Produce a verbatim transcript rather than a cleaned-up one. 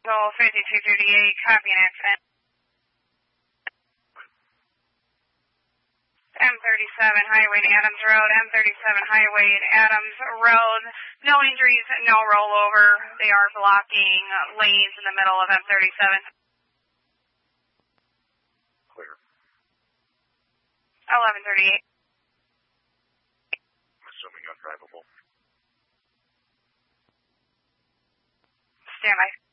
Goal fifty-two thirty-eight, copy an accident. M thirty-seven Highway to Adams Road, M thirty-seven Highway to Adams Road. No injuries, no rollover. They are blocking lanes in the middle of M thirty-seven. Clear. eleven thirty-eight. I'm assuming undrivable. Stand by.